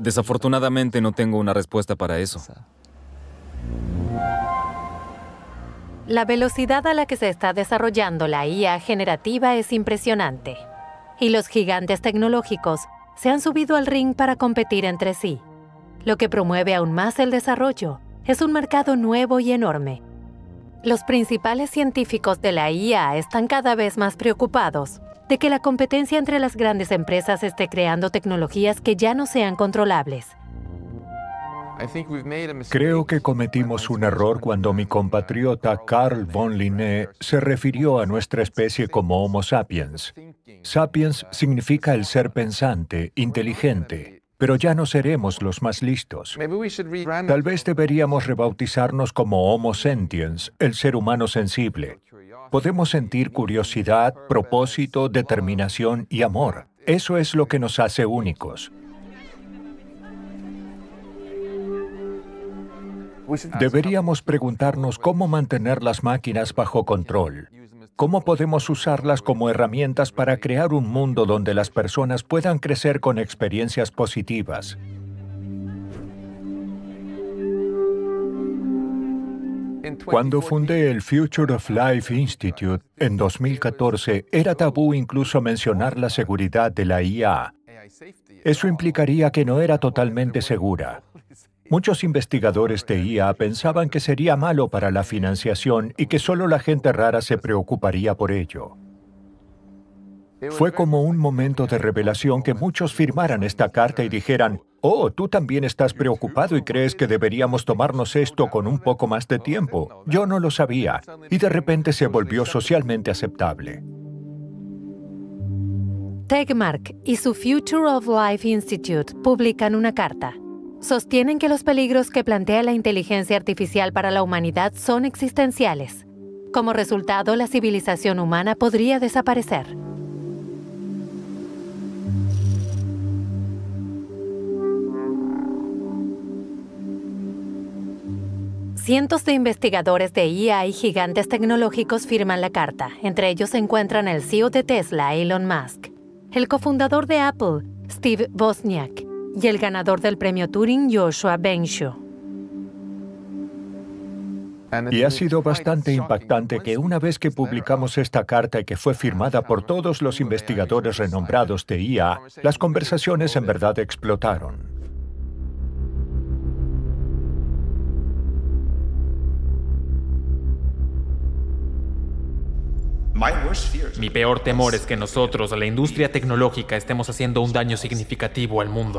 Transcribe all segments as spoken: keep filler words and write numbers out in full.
Desafortunadamente no tengo una respuesta para eso. La velocidad a la que se está desarrollando la I A generativa es impresionante. Y los gigantes tecnológicos se han subido al ring para competir entre sí. Lo que promueve aún más el desarrollo es un mercado nuevo y enorme. Los principales científicos de la I A están cada vez más preocupados de que la competencia entre las grandes empresas esté creando tecnologías que ya no sean controlables. Creo que cometimos un error cuando mi compatriota Carl von Linné se refirió a nuestra especie como Homo sapiens. Sapiens significa el ser pensante, inteligente, pero ya no seremos los más listos. Tal vez deberíamos rebautizarnos como Homo sentiens, el ser humano sensible. Podemos sentir curiosidad, propósito, determinación y amor. Eso es lo que nos hace únicos. Deberíamos preguntarnos cómo mantener las máquinas bajo control. ¿Cómo podemos usarlas como herramientas para crear un mundo donde las personas puedan crecer con experiencias positivas? Cuando fundé el Future of Life Institute en dos mil catorce, era tabú incluso mencionar la seguridad de la I A. Eso implicaría que no era totalmente segura. Muchos investigadores de I A pensaban que sería malo para la financiación y que solo la gente rara se preocuparía por ello. Fue como un momento de revelación que muchos firmaran esta carta y dijeran, «Oh, tú también estás preocupado y crees que deberíamos tomarnos esto con un poco más de tiempo». Yo no lo sabía, y de repente se volvió socialmente aceptable. Tegmark y su Future of Life Institute publican una carta. Sostienen que los peligros que plantea la inteligencia artificial para la humanidad son existenciales. Como resultado, la civilización humana podría desaparecer. Cientos de investigadores de I A y gigantes tecnológicos firman la carta. Entre ellos se encuentran el C E O de Tesla, Elon Musk, el cofundador de Apple, Steve Wozniak, y el ganador del premio Turing, Yoshua Bengio. Y ha sido bastante impactante que una vez que publicamos esta carta y que fue firmada por todos los investigadores renombrados de I A, las conversaciones en verdad explotaron. Mi peor temor es que nosotros, la industria tecnológica, estemos haciendo un daño significativo al mundo.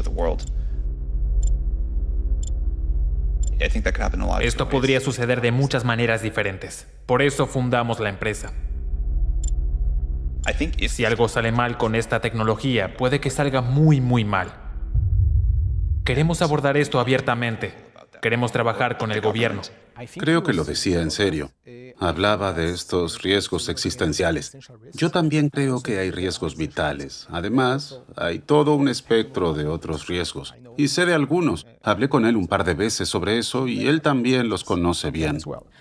Esto podría suceder de muchas maneras diferentes. Por eso fundamos la empresa. Si algo sale mal con esta tecnología, puede que salga muy, muy mal. Queremos abordar esto abiertamente. Queremos trabajar con el gobierno. Creo que lo decía en serio. Hablaba de estos riesgos existenciales. Yo también creo que hay riesgos vitales. Además, hay todo un espectro de otros riesgos. Y sé de algunos. Hablé con él un par de veces sobre eso y él también los conoce bien.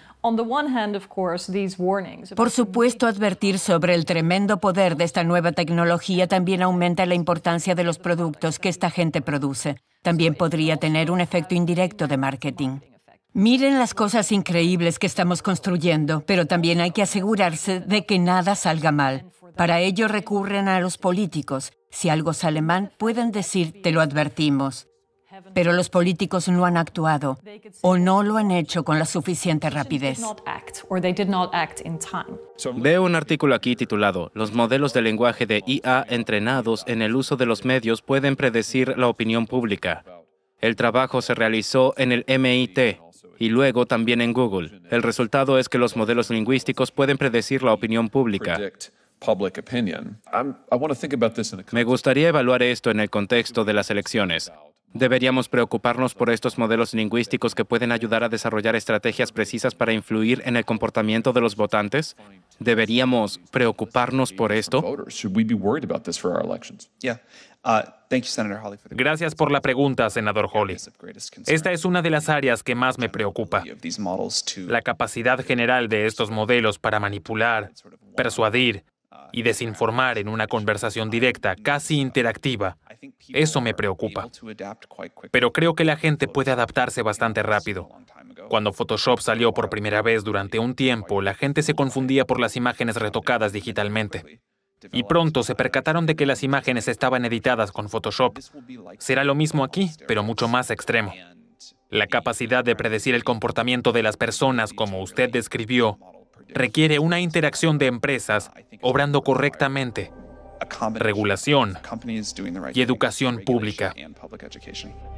Por supuesto, advertir sobre el tremendo poder de esta nueva tecnología también aumenta la importancia de los productos que esta gente produce. También podría tener un efecto indirecto de marketing. Miren las cosas increíbles que estamos construyendo, pero también hay que asegurarse de que nada salga mal. Para ello recurren a los políticos. Si algo sale mal, pueden decir, te lo advertimos. Pero los políticos no han actuado o no lo han hecho con la suficiente rapidez. Veo un artículo aquí titulado «Los modelos de lenguaje de I A entrenados en el uso de los medios pueden predecir la opinión pública». El trabajo se realizó en el M I T y luego también en Google. El resultado es que los modelos lingüísticos pueden predecir la opinión pública. Me gustaría evaluar esto en el contexto de las elecciones. ¿Deberíamos preocuparnos por estos modelos lingüísticos que pueden ayudar a desarrollar estrategias precisas para influir en el comportamiento de los votantes? ¿Deberíamos preocuparnos por esto? Gracias por la pregunta, senador Hawley. Esta es una de las áreas que más me preocupa. La capacidad general de estos modelos para manipular, persuadir y desinformar en una conversación directa, casi interactiva, Eso me preocupa. Pero creo que la gente puede adaptarse bastante rápido. Cuando Photoshop salió por primera vez durante un tiempo, la gente se confundía por las imágenes retocadas digitalmente. Y pronto se percataron de que las imágenes estaban editadas con Photoshop. Será lo mismo aquí, pero mucho más extremo. La capacidad de predecir el comportamiento de las personas, como usted describió, requiere una interacción de empresas obrando correctamente, regulación y educación pública.